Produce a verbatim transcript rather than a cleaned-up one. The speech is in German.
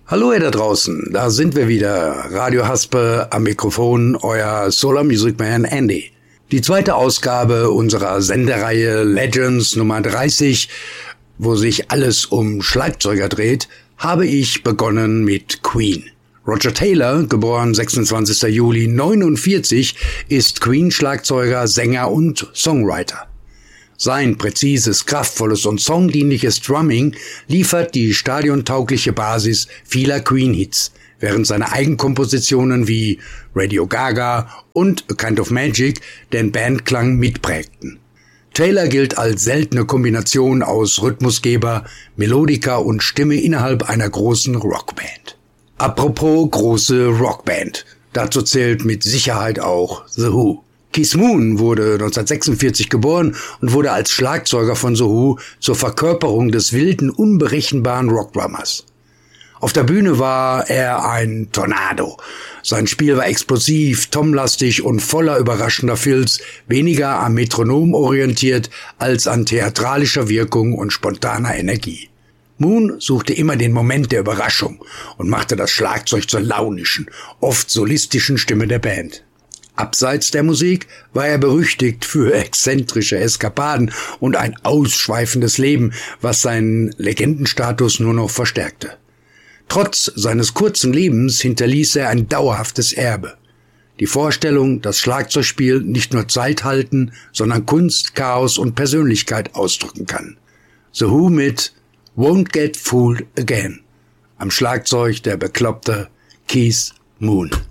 Hallo ihr da draußen, da sind wir wieder. Radio Haspe am Mikrofon, euer Solar Music Man Andy. Die zweite Ausgabe unserer Sendereihe Legends Nummer dreißig, wo sich alles um Schlagzeuger dreht, habe ich begonnen mit Queen. Roger Taylor, geboren sechsundzwanzigster Juli neunundvierzig, ist Queen-Schlagzeuger, Sänger und Songwriter. Sein präzises, kraftvolles und songdienliches Drumming liefert die stadiontaugliche Basis vieler Queen-Hits, während seine Eigenkompositionen wie Radio Gaga und A Kind of Magic den Bandklang mitprägten. Taylor gilt als seltene Kombination aus Rhythmusgeber, Melodiker und Stimme innerhalb einer großen Rockband. Apropos große Rockband, dazu zählt mit Sicherheit auch The Who. Keith Moon wurde neunzehnhundertsechsundvierzig geboren und wurde als Schlagzeuger von The Who zur Verkörperung des wilden, unberechenbaren Rockdrummers. Auf der Bühne war er ein Tornado. Sein Spiel war explosiv, tomlastig und voller überraschender Fills, weniger am Metronom orientiert als an theatralischer Wirkung und spontaner Energie. Moon suchte immer den Moment der Überraschung und machte das Schlagzeug zur launischen, oft solistischen Stimme der Band. Abseits der Musik war er berüchtigt für exzentrische Eskapaden und ein ausschweifendes Leben, was seinen Legendenstatus nur noch verstärkte. Trotz seines kurzen Lebens hinterließ er ein dauerhaftes Erbe. Die Vorstellung, dass Schlagzeugspiel nicht nur Zeit halten, sondern Kunst, Chaos und Persönlichkeit ausdrücken kann. The Who mit Won't Get Fooled Again. Am Schlagzeug der bekloppte Keith Moon.